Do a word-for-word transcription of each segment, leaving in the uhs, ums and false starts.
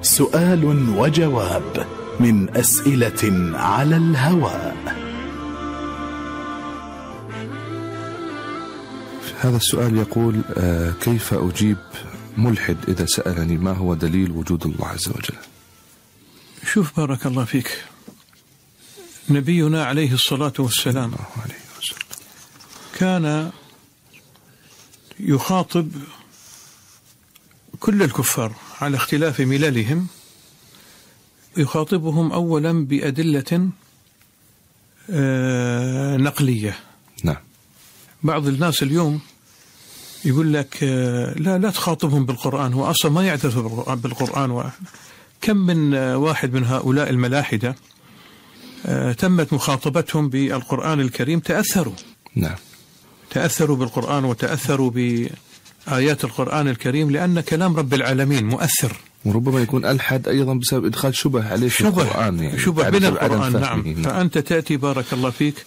سؤال وجواب من أسئلة على الهواء. هذا السؤال يقول: كيف أجيب ملحد إذا سألني ما هو دليل وجود الله عز وجل؟ شوف بارك الله فيك، نبينا عليه الصلاة والسلام كان يخاطب كل الكفار على اختلاف مللهم، يخاطبهم أولا بأدلة نقلية. نعم. بعض الناس اليوم يقول لك لا لا تخاطبهم بالقرآن، هو أصلا ما يعترف بالقرآن. كم من واحد من هؤلاء الملاحدة تمت مخاطبتهم بالقرآن الكريم، تأثروا. نعم. تأثروا بالقرآن وتأثروا بآيات القرآن الكريم، لأن كلام رب العالمين مؤثر. وربما يكون ألحد أيضا بسبب إدخال شبه عليه في شبه القرآن، يعني شبه من القرآن. نعم. نعم. فأنت تأتي بارك الله فيك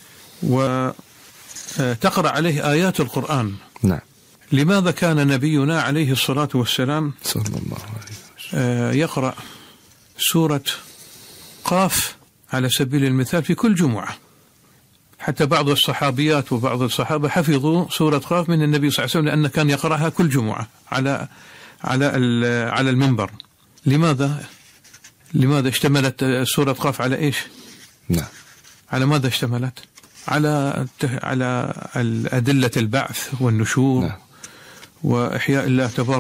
وتقرأ عليه آيات القرآن. نعم. لماذا كان نبينا عليه الصلاة والسلام صلى الله عليه وسلم يقرأ سورة قاف على سبيل المثال في كل جمعة؟ حتى بعض الصحابيات وبعض الصحابة حفظوا سورة قاف من النبي صلى الله عليه وسلم، لأنه كان يقرأها كل جمعة على على على المنبر. لماذا؟ لماذا اشتملت سورة قاف على إيش؟ نعم. على ماذا اشتملت؟ على على أدلة البعث والنشور. نعم. وإحياء الله تبارك